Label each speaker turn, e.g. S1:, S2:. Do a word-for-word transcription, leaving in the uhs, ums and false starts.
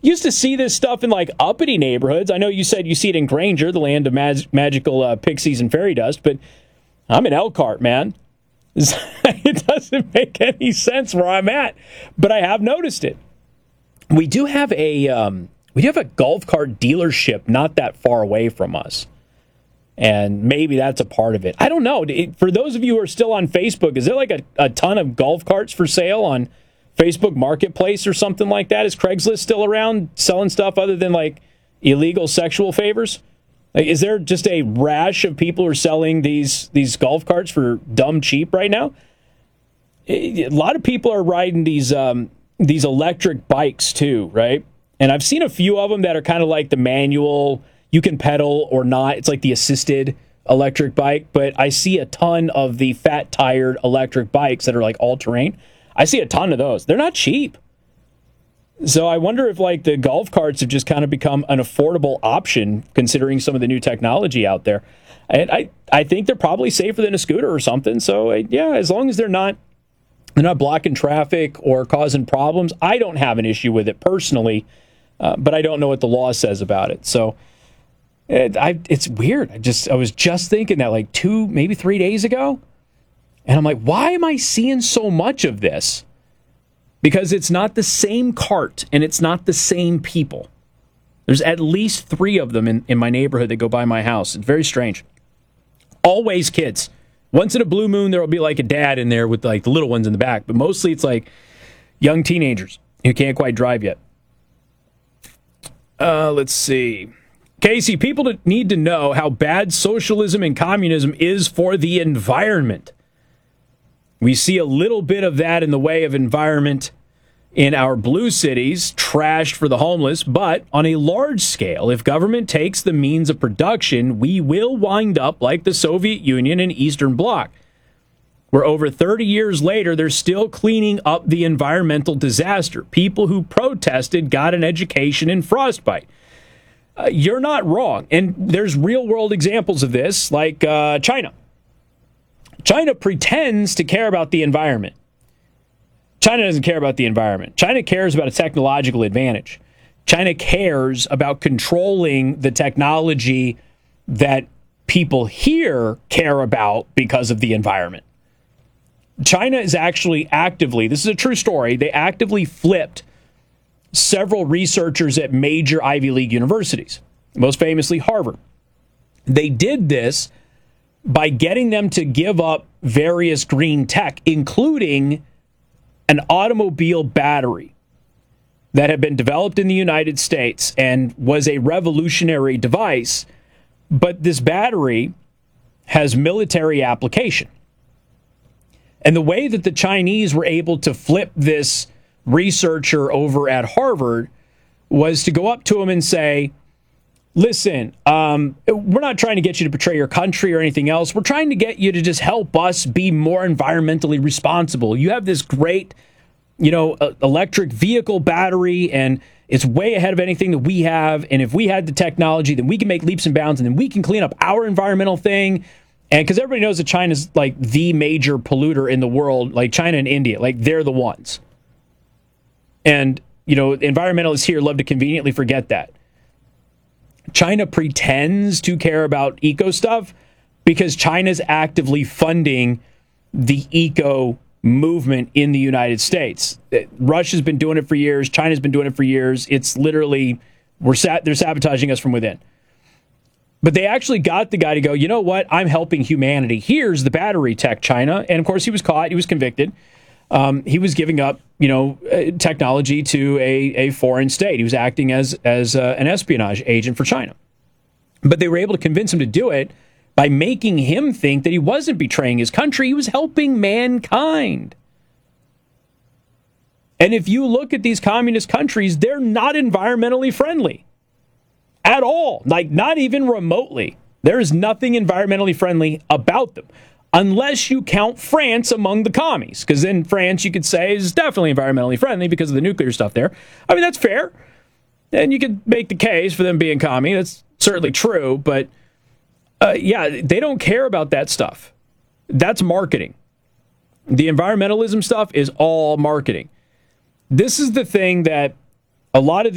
S1: used to see this stuff in like uppity neighborhoods. I know you said you see it in Granger, the land of mag- magical uh, pixies and fairy dust, but I'm in Elkhart, man. It doesn't make any sense where I'm at, but I have noticed it. We do have a um, we do have a golf cart dealership not that far away from us, and maybe that's a part of it. I don't know. It, for those of you who are still on Facebook, is there like a, a ton of golf carts for sale on Facebook Marketplace or something like that? Is Craigslist still around selling stuff other than like illegal sexual favors? Like, is there just a rash of people who are selling these these golf carts for dumb cheap right now? A lot of people are riding these um, these electric bikes too, right? And I've seen a few of them that are kind of like the manual, you can pedal or not. It's like the assisted electric bike. But I see a ton of the fat-tired electric bikes that are like all-terrain. I see a ton of those. They're not cheap. So I wonder if like the golf carts have just kind of become an affordable option considering some of the new technology out there. And I, I think they're probably safer than a scooter or something. So yeah, as long as they're not they're not blocking traffic or causing problems, I don't have an issue with it personally. Uh, but I don't know what the law says about it. So it, I, it's weird. I just I was just thinking that like two, maybe three days ago. And I'm like, why am I seeing so much of this? Because it's not the same cart and it's not the same people. There's at least three of them in, in my neighborhood that go by my house. It's very strange. Always kids. Once in a blue moon, there will be like a dad in there with like the little ones in the back. But mostly it's like young teenagers who can't quite drive yet. Uh, let's see. Casey, people need to know how bad socialism and communism is for the environment. We see a little bit of that in the way of environment in our blue cities, trashed for the homeless, but on a large scale, if government takes the means of production, we will wind up like the Soviet Union and Eastern Bloc, where over thirty years later, they're still cleaning up the environmental disaster. People who protested got an education in frostbite. Uh, you're not wrong. And there's real-world examples of this, like uh, China. China pretends to care about the environment. China doesn't care about the environment. China cares about a technological advantage. China cares about controlling the technology that people here care about because of the environment. China is actually actively, this is a true story, they actively flipped several researchers at major Ivy League universities, most famously Harvard. They did this by getting them to give up various green tech, including an automobile battery that had been developed in the United States and was a revolutionary device, but this battery has military application. And the way that the Chinese were able to flip this researcher over at Harvard was to go up to him and say, listen, um, we're not trying to get you to betray your country or anything else. We're trying to get you to just help us be more environmentally responsible. You have this great, you know, uh, electric vehicle battery, and it's way ahead of anything that we have. And if we had the technology, then we can make leaps and bounds, and then we can clean up our environmental thing. And because everybody knows that China's like the major polluter in the world, like China and India, like they're the ones. And, you know, environmentalists here love to conveniently forget that. China pretends to care about eco stuff because China's actively funding the eco movement in the United States. Russia's been doing it for years. China's been doing it for years. It's literally, we're sat, they're sabotaging us from within. But they actually got the guy to go, you know what? I'm helping humanity. Here's the battery tech, China. And of course, he was caught. He was convicted. Um, he was giving up, you know, uh, technology to a, a foreign state. He was acting as as uh, an espionage agent for China. But they were able to convince him to do it by making him think that he wasn't betraying his country. He was helping mankind. And if you look at these communist countries, they're not environmentally friendly at all. Like, not even remotely. There is nothing environmentally friendly about them. Unless you count France among the commies, because then France, you could say, is definitely environmentally friendly because of the nuclear stuff there. I mean, that's fair. And you could make the case for them being commie. That's certainly true. But, uh, yeah, they don't care about that stuff. That's marketing. The environmentalism stuff is all marketing. This is the thing that a lot of